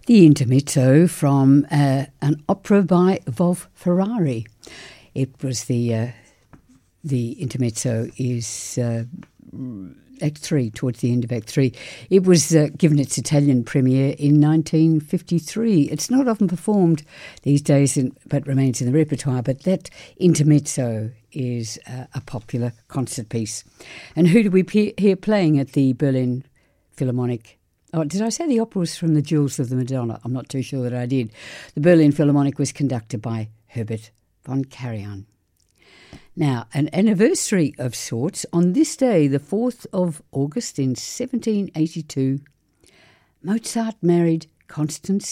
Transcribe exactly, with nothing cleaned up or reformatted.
The Intermezzo from uh, an opera by Wolf Ferrari. It was the uh, the Intermezzo is uh, Act Three, towards the end of Act Three. It was uh, given its Italian premiere in nineteen fifty-three. It's not often performed these days, in, but remains in the repertoire. But that Intermezzo is uh, a popular concert piece. And who do we pe- hear playing at the Berlin Philharmonic? Oh, did I say the opera was from the Jewels of the Madonna? I'm not too sure that I did. The Berlin Philharmonic was conducted by Herbert von Karajan. Now, an anniversary of sorts. On this day, the fourth of August in seventeen eighty-two, Mozart married Constance